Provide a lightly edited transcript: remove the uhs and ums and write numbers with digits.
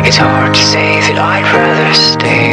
It's hard to say that I'd rather stay